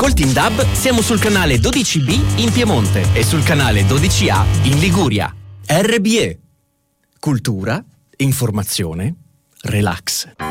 Col Team DAB siamo sul canale 12B in Piemonte e sul canale 12A in Liguria. RBE. Cultura, informazione, relax.